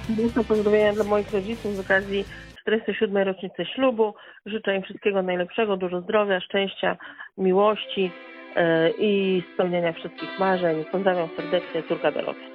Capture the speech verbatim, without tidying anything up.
Bardzo pozdrowienia dla moich rodziców z okazji czterdziestej siódmej rocznicy ślubu. Życzę im wszystkiego najlepszego, dużo zdrowia, szczęścia, miłości yy, i spełnienia wszystkich marzeń. Pozdrawiam serdecznie, córka Dorota.